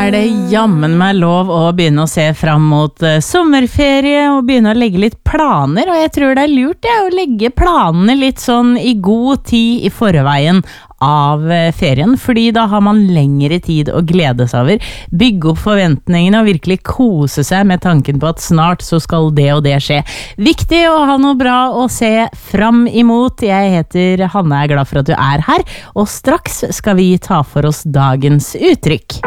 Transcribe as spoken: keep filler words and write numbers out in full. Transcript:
er det jammen meg lov å begynne å se fram mot uh, sommerferie og begynne å legge litt planer, og jeg tror det er lurt ja, å legge planene litt sånn i god tid i forveien av uh, ferien, fordi da har man lengre tid å glede seg over, bygge opp forventningene og virkelig kose seg med tanken på at snart så skal det og det skje. Viktig å ha noe bra å se fram imot. Jeg heter Hanne, jeg er glad for at du er her, og straks skal vi ta for oss dagens uttrykk.